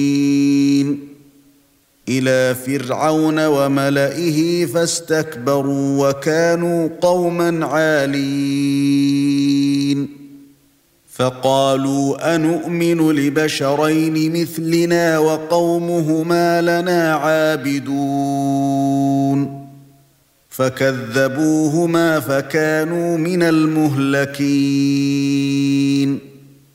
إلى فرعون وملئه فاستكبروا وكانوا قوما عالين فقالوا أنؤمن لبشرين مثلنا وقومهما لنا عابدون فكذبوهما فكانوا من المهلكين